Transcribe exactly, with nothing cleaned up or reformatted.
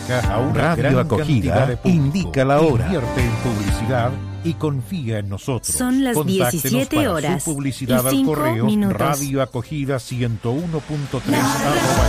trabaja a una Radio gran Acogida cantidad de público. indica la hora. Invierte en publicidad y confía en nosotros. Son las Contáctenos diecisiete para horas su publicidad y al cinco correo minutos. Radio Acogida ciento uno punto tres arroba